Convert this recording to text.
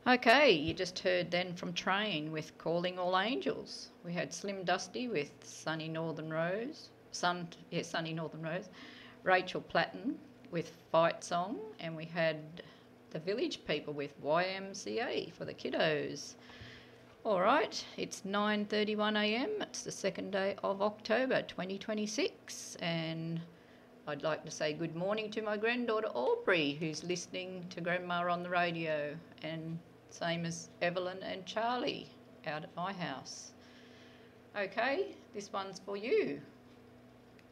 Okay, you just heard then from Train with Calling All Angels. We had Slim Dusty with Sunny Northern Rose, Sunny Northern Rose, Rachel Platten with Fight Song, and we had the Village People with YMCA for the kiddos. All right, it's 9:31 a.m. It's the second day of October 2026, and I'd like to say good morning to my granddaughter Aubrey, who's listening to Grandma on the radio, and same as Evelyn and Charlie out at my house. Okay, this one's for you.